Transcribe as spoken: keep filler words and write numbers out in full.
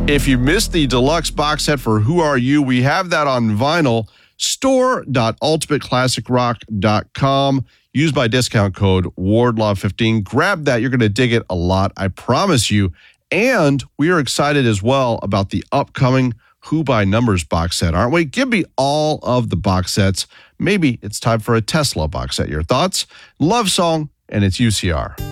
If you missed the deluxe box set for Who Are You, we have that on vinyl. store dot ultimate classic rock dot com. Use my discount code Wardlaw fifteen. Grab that. You're going to dig it a lot, I promise you. And we are excited as well about the upcoming Who by Numbers box set, aren't we? Give me all of the box sets. Maybe it's time for a Tesla box set. Your thoughts? Love Song, and it's U C R.